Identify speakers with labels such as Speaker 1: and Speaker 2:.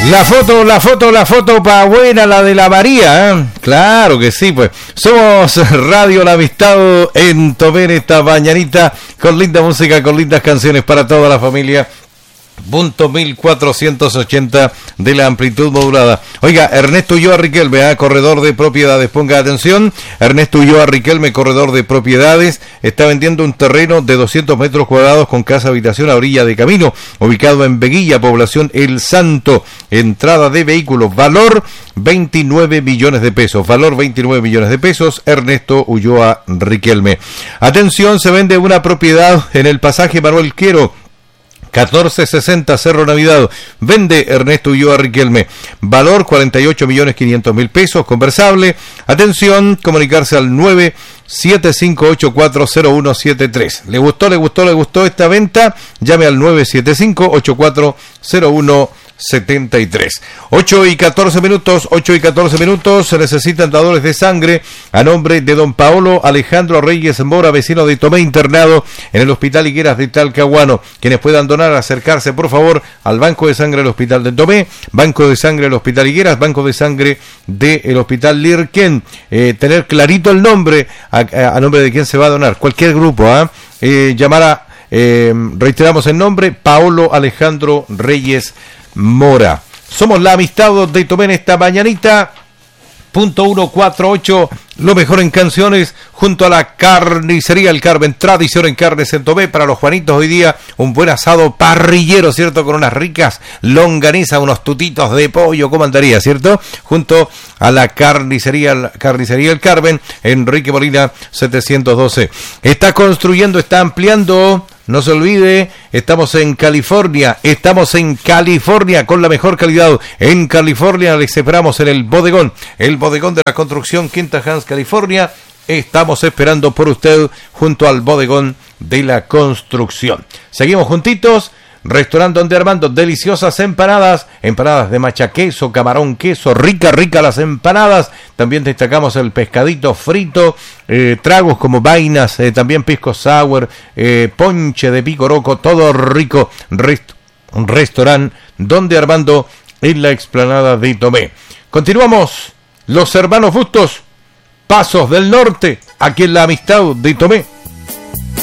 Speaker 1: La foto pa' buena, la de la María, ¿eh? Claro que sí, pues. Somos Radio La Amistad en Tomé en esta mañanita, con linda música, con lindas canciones para toda la familia. Punto 1480 de la amplitud modulada. Oiga, Ernesto Ulloa Riquelme, corredor de propiedades, ponga atención. Ernesto Ulloa Riquelme, corredor de propiedades, está vendiendo un terreno de 200 metros cuadrados con casa habitación a orilla de camino, ubicado en Veguilla, población El Santo. Entrada de vehículos, valor 29 millones de pesos. Valor 29 millones de pesos, Ernesto Ulloa Riquelme. Atención, se vende una propiedad en el pasaje Manuel Quiero, 1460 Cerro Navidad. Vende Ernesto Ulloa Riquelme. Valor 48.500.000 pesos. Conversable. Atención, comunicarse al 975840173. ¿Le gustó esta venta? Llame al 975840173. 8 y 14 minutos. Se necesitan dadores de sangre a nombre de don Paolo Alejandro Reyes Mora, vecino de Tomé, internado en el Hospital Higueras de Talcahuano. Quienes puedan donar, acercarse por favor al Banco de Sangre del Hospital de Tomé, Banco de Sangre del Hospital Higueras, Banco de Sangre del Hospital Lirquén. Tener clarito el nombre, a nombre de quién se va a donar. Cualquier grupo, llamar a, reiteramos el nombre, Paolo Alejandro Reyes Mora. Somos La Amistad de Tomé en esta mañanita. Punto 148, lo mejor en canciones, junto a la carnicería El Carmen, tradición en carnes en Tomé. Para los Juanitos hoy día, un buen asado parrillero, ¿cierto? Con unas ricas longanizas, unos tutitos de pollo, ¿cómo andaría, cierto? Junto a la carnicería El Carmen, Enrique Molina 712. Está construyendo, está ampliando. No se olvide, estamos en California con la mejor calidad. En California les esperamos en el bodegón de la construcción Quinta Hans, California. Estamos esperando por usted junto al bodegón de la construcción. Seguimos juntitos. Restaurante Donde Armando, deliciosas empanadas de macha queso, camarón queso, rica las empanadas. También destacamos el pescadito frito, tragos como vainas, también pisco sour, ponche de picoroco, todo rico. Restaurante Donde Armando en la explanada de Tomé. Continuamos, los hermanos Bustos, Pasos del Norte, aquí en La Amistad de Tomé.